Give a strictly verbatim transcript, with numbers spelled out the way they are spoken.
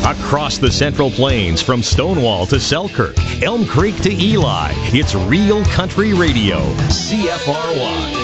Across the Central Plains, from Stonewall to Selkirk, Elm Creek to Eli, it's Real Country Radio, C F R Y.